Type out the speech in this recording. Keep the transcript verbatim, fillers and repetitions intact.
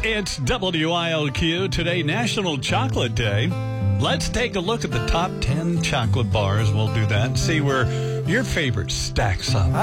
It's W I L Q, today National Chocolate Day. Let's take a look at the top ten chocolate bars. We'll do that and see where your favorite stacks up.